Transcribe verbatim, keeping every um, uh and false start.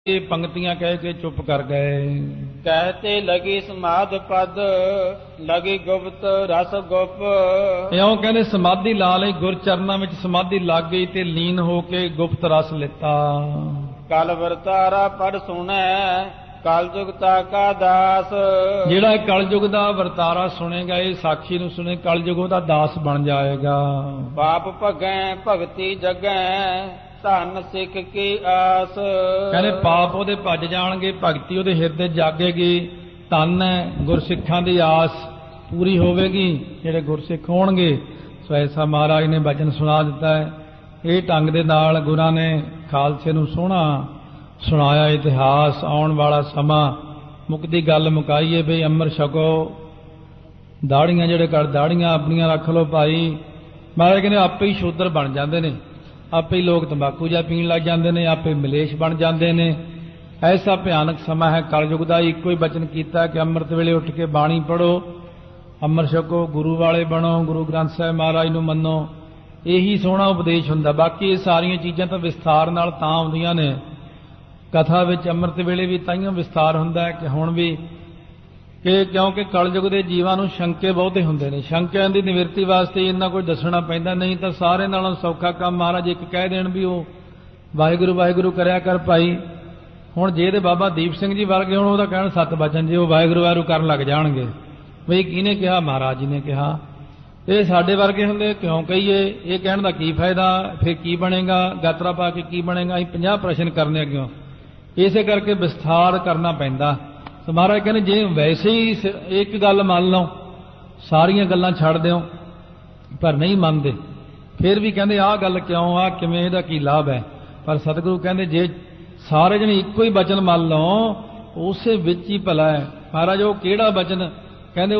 ये पंक्तियां कह के चुप कर गए। कहते लगी समाध पद लगी गुप्त रस गुप। इਉਂ कहने समाधि ला ਲਈ गुर चरना ਵਿੱਚ समाधि ਲੱਗ गई ਤੇ ਲੀਨ ਹੋ ਕੇ ਗੁਪਤ ਰਸ ਲਿੱਤਾ। कल वरतारा पढ़ सुनै कल जुगता का दास। ਜਿਹੜਾ ਕਲਯੁਗ ਦਾ ਵਰਤਾਰਾ ਸੁਣੇਗਾ, ਇਹ ਸਾਖੀ ਨੂੰ ਸੁਣੇ, ਕਲਯੁਗ ਦਾ ਦਾਸ ਬਣ ਜਾਏਗਾ। पाप भगै भगति जगै ਧਨ ਸਿੱਖ ਕੀ ਆਸ। ਕਹਿੰਦੇ ਪਾਪ ਉਹਦੇ ਭੱਜ ਜਾਣਗੇ, ਭਗਤੀ ਉਹਦੇ ਹਿਰਦੇ ਜਾਗੇਗੀ, ਧਨ ਹੈ ਗੁਰਸਿੱਖਾਂ ਦੀ ਆਸ ਪੂਰੀ ਹੋਵੇਗੀ ਜਿਹੜੇ ਗੁਰਸਿੱਖ ਹੋਣਗੇ। ਸੋ ਐਸਾ ਮਹਾਰਾਜ ਨੇ ਬਚਨ ਸੁਣਾ ਦਿੱਤਾ ਹੈ। ਇਹ ਢੰਗ ਦੇ ਨਾਲ ਗੁਰਾਂ ਨੇ ਖਾਲਸੇ ਨੂੰ ਸੋਹਣਾ ਸੁਣਾਇਆ ਇਤਿਹਾਸ। ਆਉਣ ਵਾਲਾ ਸਮਾਂ ਮੁੱਕਦੀ ਗੱਲ ਮੁਕਾਈਏ ਬਈ ਅੰਮ੍ਰਿਤ ਛਕੋ, ਦਾੜੀਆਂ ਜਿਹੜੇ ਕਰ ਦਾੜੀਆਂ ਆਪਣੀਆਂ ਰੱਖ ਲਓ ਭਾਈ। ਮਹਾਰਾਜ ਕਹਿੰਦੇ ਆਪੇ ਹੀ ਸ਼ੂਦਰ ਬਣ ਜਾਂਦੇ ਨੇ, ਆਪੇ ਹੀ ਲੋਕ ਤੰਬਾਕੂ ਜਾਂ ਪੀਣ ਲੱਗ ਜਾਂਦੇ ਨੇ, ਆਪੇ ਮਲੇਸ਼ ਬਣ ਜਾਂਦੇ ਨੇ। ਐਸਾ ਭਿਆਨਕ ਸਮਾਂ ਹੈ ਕਲਯੁਗ ਦਾ। ਇੱਕੋ ਹੀ ਬਚਨ ਕੀਤਾ ਕਿ ਅੰਮ੍ਰਿਤ ਵੇਲੇ ਉੱਠ ਕੇ ਬਾਣੀ ਪੜ੍ਹੋ, ਅੰਮ੍ਰਿਤ ਛਕੋ, ਗੁਰੂ ਵਾਲੇ ਬਣੋ, ਗੁਰੂ ਗ੍ਰੰਥ ਸਾਹਿਬ ਮਹਾਰਾਜ ਨੂੰ ਮੰਨੋ। ਇਹੀ ਸੋਹਣਾ ਉਪਦੇਸ਼ ਹੁੰਦਾ। ਬਾਕੀ ਇਹ ਸਾਰੀਆਂ ਚੀਜ਼ਾਂ ਤਾਂ ਵਿਸਥਾਰ ਨਾਲ ਤਾਂ ਆਉਂਦੀਆਂ ਨੇ ਕਥਾ ਵਿੱਚ। ਅੰਮ੍ਰਿਤ ਵੇਲੇ ਵੀ ਤਾਈਓ ਵਿਸਥਾਰ ਹੁੰਦਾ ਹੈ ਕਿ ਹੁਣ ਵੀ ਕਿ ਕਿਉਂਕਿ ਕਲਯੁਗ ਦੇ ਜੀਵਾਂ ਨੂੰ ਸ਼ੰਕੇ ਬਹੁਤੇ ਹੁੰਦੇ ਨੇ। ਸ਼ੰਕਿਆਂ ਦੀ ਨਿਵਰਤੀ ਵਾਸਤੇ ਇੰਨਾ ਕੁਝ ਦੱਸਣਾ ਪੈਂਦਾ, ਨਹੀਂ ਤਾਂ ਸਾਰੇ ਨਾਲੋਂ ਸੌਖਾ ਕੰਮ ਮਹਾਰਾਜ ਇੱਕ ਕਹਿ ਦੇਣ ਵੀ ਉਹ ਵਾਹਿਗੁਰੂ ਵਾਹਿਗੁਰੂ ਕਰਿਆ ਕਰ ਭਾਈ। ਹੁਣ ਜੇ ਤੇ ਬਾਬਾ ਦੀਪ ਸਿੰਘ ਜੀ ਵਰਗੇ ਹੁਣ ਉਹਦਾ ਕਹਿਣ ਸੱਤ ਬਚਨ, ਜੇ ਉਹ ਵਾਹਿਗੁਰੂ ਵਾਹਿਗੁਰੂ ਕਰਨ ਲੱਗ ਜਾਣਗੇ ਬਈ ਕਿਹਨੇ ਕਿਹਾ? ਮਹਾਰਾਜ ਜੀ ਨੇ ਕਿਹਾ। ਇਹ ਸਾਡੇ ਵਰਗੇ ਹੁੰਦੇ ਕਿਉਂ ਕਹੀਏ? ਇਹ ਕਹਿਣ ਦਾ ਕੀ ਫਾਇਦਾ? ਫਿਰ ਕੀ ਬਣੇਗਾ? ਗਾਤਰਾ ਪਾ ਕੇ ਕੀ ਬਣੇਗਾ? ਅਸੀਂ ਪੰਜਾਹ ਪ੍ਰਸ਼ਨ ਕਰਨੇ ਅੱਗਿਓਂ। ਇਸੇ ਕਰਕੇ ਵਿਸਥਾਰ ਕਰਨਾ ਪੈਂਦਾ। ਸੋ ਮਹਾਰਾਜ ਕਹਿੰਦੇ ਜੇ ਵੈਸੇ ਹੀ ਇੱਕ ਗੱਲ ਮੰਨ ਲਓ, ਸਾਰੀਆਂ ਗੱਲਾਂ ਛੱਡ ਦਿਓ, ਪਰ ਨਹੀਂ ਮੰਨਦੇ, ਫਿਰ ਵੀ ਕਹਿੰਦੇ ਆਹ ਗੱਲ ਕਿਉਂ, ਆਹ ਕਿਵੇਂ, ਇਹਦਾ ਕੀ ਲਾਭ ਹੈ? ਪਰ ਸਤਿਗੁਰੂ ਕਹਿੰਦੇ ਜੇ ਸਾਰੇ ਜਣੇ ਇੱਕੋ ਹੀ ਬਚਨ ਮੰਨ ਲਓ, ਉਸੇ ਵਿੱਚ ਹੀ ਭਲਾ ਹੈ। ਮਹਾਰਾਜ ਉਹ ਕਿਹੜਾ ਬਚਨ ਕਹਿੰਦੇ